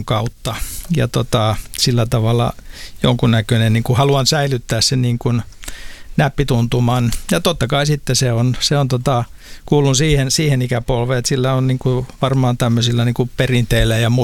kautta. Ja sillä tavalla jonkunnäköinen, niin kuin haluan säilyttää sen niin kuin näppituntuman. Ja totta kai sitten kuulun siihen ikäpolveen, että sillä on niin kuin varmaan tämmöisillä niin kuin perinteillä ja